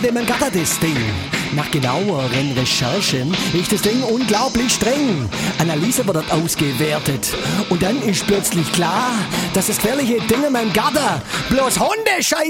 in meinem Gatter das Ding. Nach genaueren Recherchen ist das Ding unglaublich streng. Analyse wird dort ausgewertet. Und dann ist plötzlich klar, dass das gefährliche Ding in meinem Gatter bloß Hundescheiße